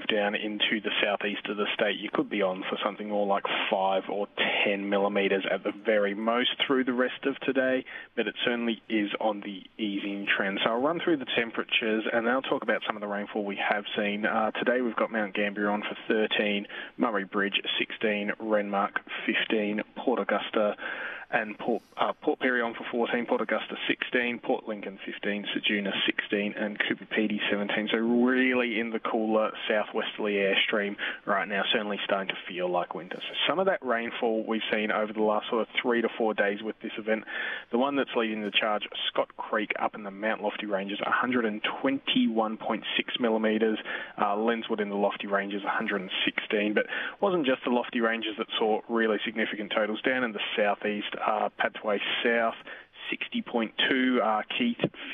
down into the southeast of the state, you could be on for something more like 5 or 10 millimetres at the very most through the rest of today, but it certainly is on the easing trend. So I'll run through the temperatures and then I'll talk about some of the rainfall we have seen. Today we've got Mount Gambier on for 13, Murray Bridge 16, Renmark 15, Port Augusta and Port Pirie on for 14, Port Augusta 16, Port Lincoln 15, Ceduna 16 and Cooper Pedy 17. So really in the cooler southwesterly airstream right now, certainly starting to feel like winter. So some of that rainfall we've seen over the last sort of 3 to 4 days with this event. The one that's leading the charge, Scott Creek up in the Mount Lofty Ranges, 121.6 millimetres. Lenswood in the Lofty Ranges, 116. But it wasn't just the Lofty Ranges that saw really significant totals. Down in the southeast, Padthaway South, 60.2, Keith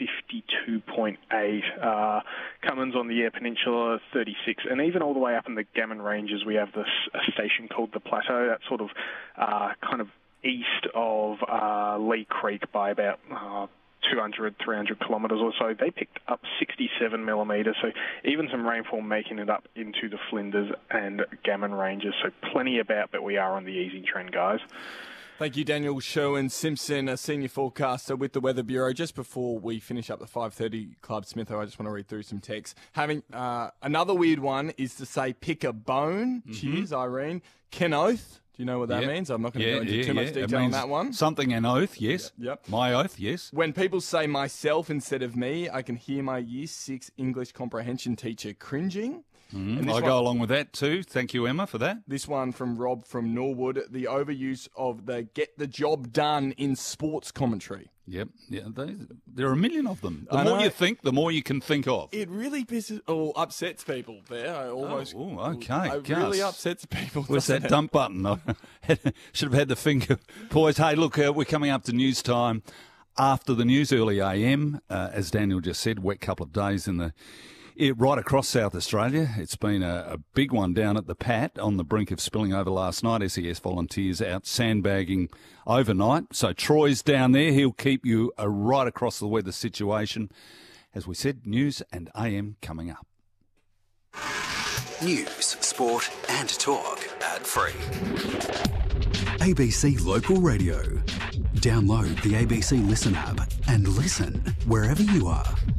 52.8, Cummins on the Eyre Peninsula 36, and even all the way up in the Gammon Ranges we have this a station called the Plateau. That's sort of kind of east of Lee Creek by about 200, 300 kilometres or so. They picked up 67 millimetres, so even some rainfall making it up into the Flinders and Gammon Ranges. So plenty about, but we are on the easing trend, guys. Thank you, Daniel Sherwin-Simpson, a senior forecaster with the Weather Bureau. Just before we finish up the 5:30 Club Smitho, I just want to read through some texts. Having another weird one is to say pick a bone. Mm-hmm. Cheers, Irene. Ken Oath. Do you know what that means? I'm not going to go into too much detail on that one. Something an oath, yes. Yep. My oath, yes. When people say myself instead of me, I can hear my Year 6 English comprehension teacher cringing. I go along with that too. Thank you, Emma, for that. This one from Rob from Norwood, the overuse of the get the job done in sports commentary. Yep, yeah, there are a million of them. The more you think, the more you can think of. It really pisses or upsets people there. Okay. It really upsets people. Where's that dump button? I should have had the finger poised. Hey, look, we're coming up to news time. After the news, early AM, as Daniel just said, wet couple of days right across South Australia. It's been a big one down at the Pat on the brink of spilling over last night. SES volunteers out sandbagging overnight. So Troy's down there. He'll keep you right across the weather situation. As we said, news and AM coming up. News, sport and talk. Ad-free. ABC Local Radio. Download the ABC Listen app and listen wherever you are.